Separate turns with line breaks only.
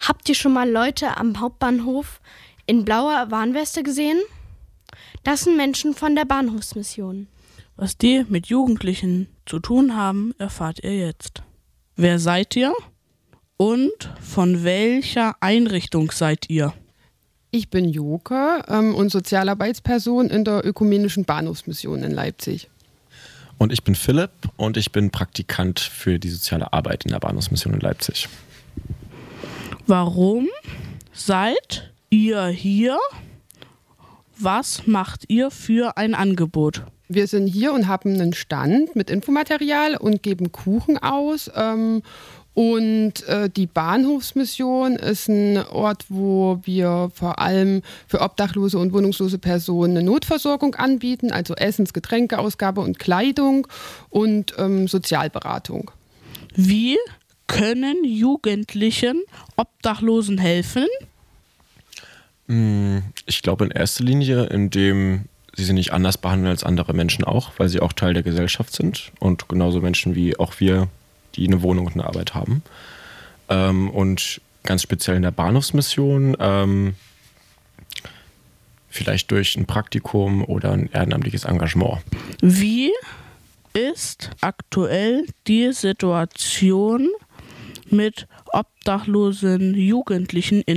Habt ihr schon mal Leute am Hauptbahnhof in blauer Warnweste gesehen? Das sind Menschen von der Bahnhofsmission.
Was die mit Jugendlichen zu tun haben, erfahrt ihr jetzt. Wer seid ihr und von welcher Einrichtung seid ihr?
Ich bin Joke und Sozialarbeitsperson in der Ökumenischen Bahnhofsmission in Leipzig.
Und ich bin Philipp und ich bin Praktikant für die soziale Arbeit in der Bahnhofsmission in Leipzig.
Warum seid ihr hier? Was macht ihr für ein Angebot?
Wir sind hier und haben einen Stand mit Infomaterial und geben Kuchen aus. Die Bahnhofsmission ist ein Ort, wo wir vor allem für obdachlose und wohnungslose Personen eine Notversorgung anbieten, also Essens-, Getränkeausgabe und Kleidung und Sozialberatung.
Wie können Jugendlichen Obdachlosen helfen?
Ich glaube in erster Linie, indem sie sich nicht anders behandeln als andere Menschen auch, weil sie auch Teil der Gesellschaft sind und genauso Menschen wie auch wir, die eine Wohnung und eine Arbeit haben. Und ganz speziell in der Bahnhofsmission vielleicht durch ein Praktikum oder ein ehrenamtliches Engagement.
Wie ist aktuell die Situation mit obdachlosen Jugendlichen in